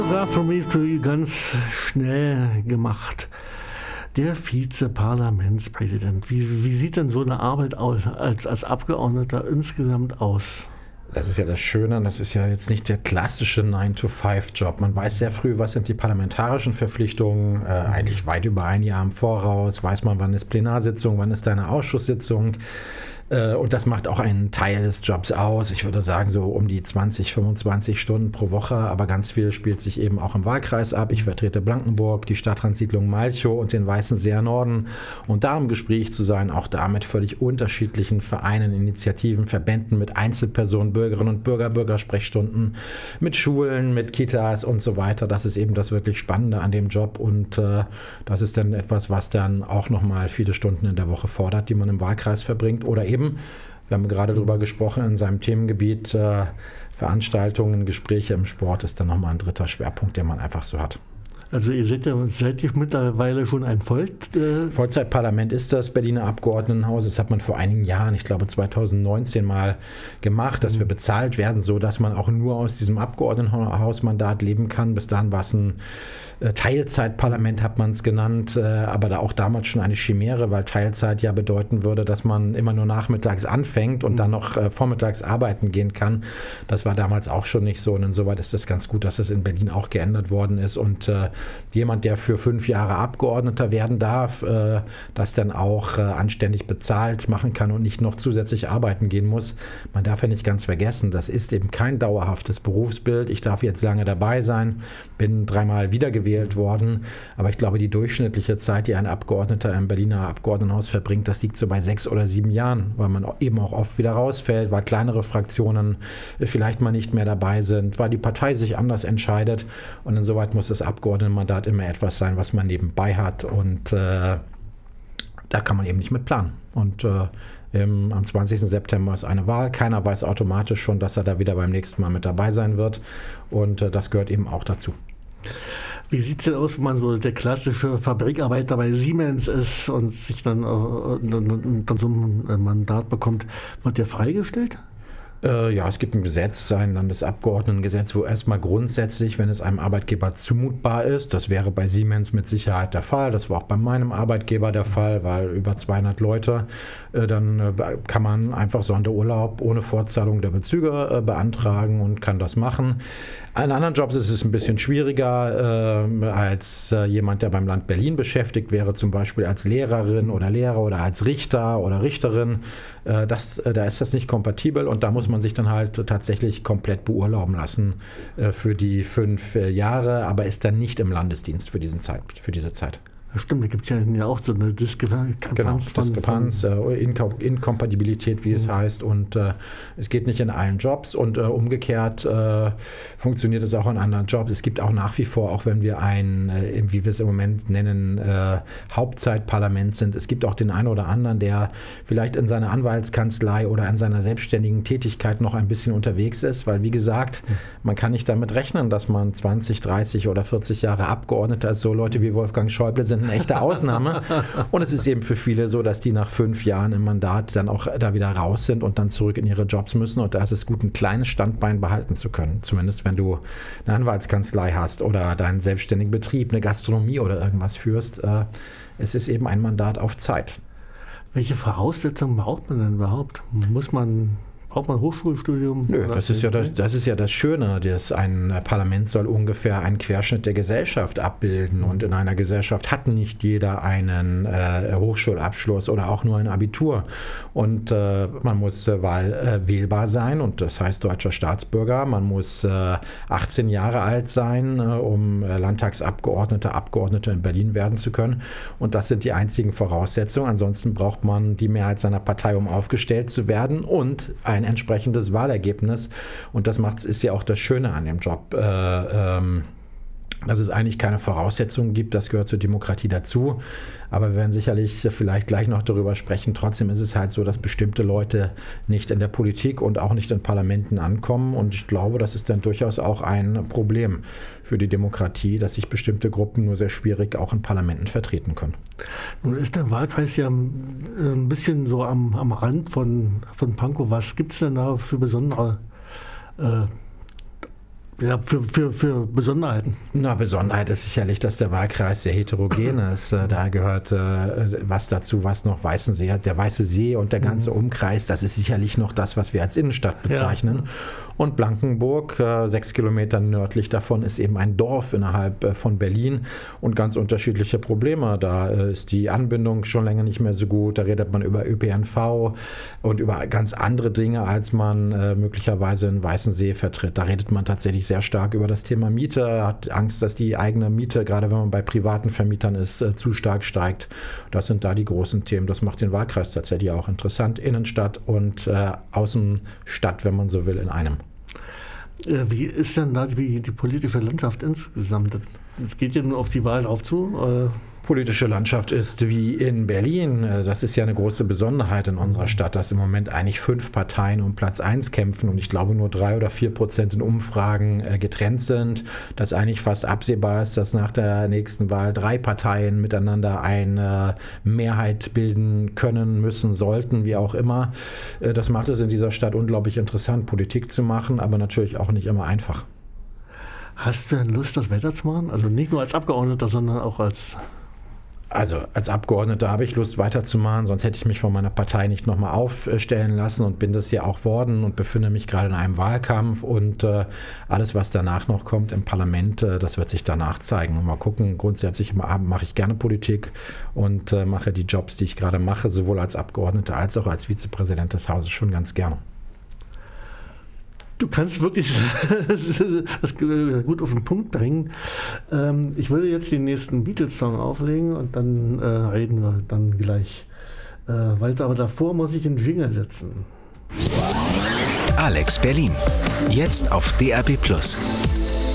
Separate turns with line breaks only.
War für mich ganz schnell gemacht. Der Vizeparlamentspräsident. Wie sieht denn so eine Arbeit als Abgeordneter insgesamt aus?
Das ist ja das Schöne, das ist ja jetzt nicht der klassische 9-to-5-Job. Man weiß sehr früh, was sind die parlamentarischen Verpflichtungen, eigentlich weit über ein Jahr im Voraus, weiß man, wann ist Plenarsitzung, wann ist eine Ausschusssitzung. Und das macht auch einen Teil des Jobs aus. Ich würde sagen, so um die 20, 25 Stunden pro Woche. Aber ganz viel spielt sich eben auch im Wahlkreis ab. Ich vertrete Blankenburg, die Stadtrandsiedlung Malchow und den Weißenseer Norden. Und da im Gespräch zu sein, auch da mit völlig unterschiedlichen Vereinen, Initiativen, Verbänden, mit Einzelpersonen, Bürgerinnen und Bürger, Bürgersprechstunden, mit Schulen, mit Kitas und so weiter. Das ist eben das wirklich Spannende an dem Job. Und das ist dann etwas, was dann auch nochmal viele Stunden in der Woche fordert, die man im Wahlkreis verbringt. Oder eben, wir haben gerade darüber gesprochen, in seinem Themengebiet Veranstaltungen, Gespräche im Sport ist dann nochmal ein dritter Schwerpunkt, den man einfach so hat.
Also ihr seid ihr mittlerweile schon ein
Vollzeitparlament ist das Berliner Abgeordnetenhaus. Das hat man vor einigen Jahren, ich glaube 2019 mal gemacht, dass wir bezahlt werden, so dass man auch nur aus diesem Abgeordnetenhausmandat leben kann. Bis dahin war es ein Teilzeitparlament, hat man es genannt, aber da auch damals schon eine Chimäre, weil Teilzeit ja bedeuten würde, dass man immer nur nachmittags anfängt und dann noch vormittags arbeiten gehen kann. Das war damals auch schon nicht so und insoweit ist das ganz gut, dass das in Berlin auch geändert worden ist und jemand, der für 5 Jahre Abgeordneter werden darf, das dann auch anständig bezahlt machen kann und nicht noch zusätzlich arbeiten gehen muss. Man darf ja nicht ganz vergessen, das ist eben kein dauerhaftes Berufsbild. Ich darf jetzt lange dabei sein, bin 3-mal wiedergewählt worden, aber ich glaube, die durchschnittliche Zeit, die ein Abgeordneter im Berliner Abgeordnetenhaus verbringt, das liegt so bei 6 oder 7 Jahren, weil man eben auch oft wieder rausfällt, weil kleinere Fraktionen vielleicht mal nicht mehr dabei sind, weil die Partei sich anders entscheidet und insoweit muss das Abgeordnetenmandat immer etwas sein, was man nebenbei hat und da kann man eben nicht mit planen. Und am 20. September ist eine Wahl. Keiner weiß automatisch schon, dass er da wieder beim nächsten Mal mit dabei sein wird und das gehört eben auch dazu.
Wie sieht es denn aus, wenn man so der klassische Fabrikarbeiter bei Siemens ist und sich dann so ein Mandat bekommt? Wird der freigestellt?
Ja, es gibt ein Gesetz, ein Landesabgeordnetengesetz, wo erstmal grundsätzlich, wenn es einem Arbeitgeber zumutbar ist, das wäre bei Siemens mit Sicherheit der Fall, das war auch bei meinem Arbeitgeber der Fall, weil über 200 Leute, dann kann man einfach Sonderurlaub ohne Fortzahlung der Bezüge beantragen und kann das machen. In anderen Jobs ist es ein bisschen schwieriger als jemand, der beim Land Berlin beschäftigt wäre, zum Beispiel als Lehrerin oder Lehrer oder als Richter oder Richterin. Da ist das nicht kompatibel und da muss man sich dann halt tatsächlich komplett beurlauben lassen für die 5 Jahre, aber ist dann nicht im Landesdienst für diese Zeit.
Ja, stimmt, da gibt es ja auch so eine Diskrepanz.
Genau, Diskrepanz, Inkompatibilität, wie es heißt. Und es geht nicht in allen Jobs. Und umgekehrt funktioniert es auch in anderen Jobs. Es gibt auch nach wie vor, auch wenn wir wie wir es im Moment nennen, Hauptzeitparlament sind, es gibt auch den einen oder anderen, der vielleicht in seiner Anwaltskanzlei oder in seiner selbstständigen Tätigkeit noch ein bisschen unterwegs ist. Weil, wie gesagt, man kann nicht damit rechnen, dass man 20, 30 oder 40 Jahre Abgeordneter ist. So Leute wie Wolfgang Schäuble sind eine echte Ausnahme. Und es ist eben für viele so, dass die nach 5 Jahren im Mandat dann auch da wieder raus sind und dann zurück in ihre Jobs müssen. Und da ist es gut, ein kleines Standbein behalten zu können. Zumindest wenn du eine Anwaltskanzlei hast oder deinen selbstständigen Betrieb, eine Gastronomie oder irgendwas führst. Es ist eben ein Mandat auf Zeit.
Welche Voraussetzungen braucht man denn überhaupt? Braucht man ein Hochschulstudium?
Nö, das ist ja das Schöne, dass ein Parlament soll ungefähr einen Querschnitt der Gesellschaft abbilden und in einer Gesellschaft hat nicht jeder einen Hochschulabschluss oder auch nur ein Abitur und man muss wählbar sein und das heißt deutscher Staatsbürger, man muss 18 Jahre alt sein, um Abgeordnete in Berlin werden zu können und das sind die einzigen Voraussetzungen, ansonsten braucht man die Mehrheit seiner Partei, um aufgestellt zu werden und ein entsprechendes Wahlergebnis und das ist ja auch das Schöne an dem Job, dass es eigentlich keine Voraussetzungen gibt, das gehört zur Demokratie dazu, aber wir werden sicherlich vielleicht gleich noch darüber sprechen, trotzdem ist es halt so, dass bestimmte Leute nicht in der Politik und auch nicht in Parlamenten ankommen und ich glaube, das ist dann durchaus auch ein Problem für die Demokratie, dass sich bestimmte Gruppen nur sehr schwierig auch in Parlamenten vertreten können.
Nun ist der Wahlkreis ja ein bisschen so am Rand von Pankow. Was gibt es denn da für besondere Ja, für Besonderheiten.
Na, Besonderheit ist sicherlich, dass der Wahlkreis sehr heterogen ist. Da gehört was dazu, was noch Weißensee hat. Der Weiße See und der ganze Umkreis, das ist sicherlich noch das, was wir als Innenstadt bezeichnen. Ja. Und Blankenburg, 6 Kilometer nördlich davon, ist eben ein Dorf innerhalb von Berlin und ganz unterschiedliche Probleme. Da ist die Anbindung schon länger nicht mehr so gut. Da redet man über ÖPNV und über ganz andere Dinge, als man möglicherweise in Weißensee vertritt. Da redet man tatsächlich sehr stark über das Thema Miete, hat Angst, dass die eigene Miete, gerade wenn man bei privaten Vermietern ist, zu stark steigt. Das sind da die großen Themen. Das macht den Wahlkreis tatsächlich auch interessant. Innenstadt und Außenstadt, wenn man so will, in einem.
Wie ist denn da die politische Landschaft insgesamt? Es geht ja nur auf die Wahl drauf zu.
Politische Landschaft ist wie in Berlin. Das ist ja eine große Besonderheit in unserer Stadt, dass im Moment eigentlich 5 Parteien um Platz 1 kämpfen und ich glaube nur 3 oder 4% in Umfragen getrennt sind. Dass eigentlich fast absehbar ist, dass nach der nächsten Wahl 3 Parteien miteinander eine Mehrheit bilden können, müssen, sollten, wie auch immer. Das macht es in dieser Stadt unglaublich interessant, Politik zu machen, aber natürlich auch nicht immer einfach.
Hast du denn Lust, das weiterzumachen? Also nicht nur als Abgeordneter, sondern auch als...
Also als Abgeordneter habe ich Lust weiterzumachen, sonst hätte ich mich von meiner Partei nicht nochmal aufstellen lassen und bin das ja auch worden und befinde mich gerade in einem Wahlkampf und alles, was danach noch kommt im Parlament, das wird sich danach zeigen. Und mal gucken, grundsätzlich mache ich gerne Politik und mache die Jobs, die ich gerade mache, sowohl als Abgeordneter als auch als Vizepräsident des Hauses schon ganz gerne.
Du kannst wirklich das gut auf den Punkt bringen. Ich würde jetzt den nächsten Beatles-Song auflegen und dann reden wir dann gleich weiter. Aber davor muss ich einen Jingle setzen.
Alex Berlin. Jetzt auf DAB+.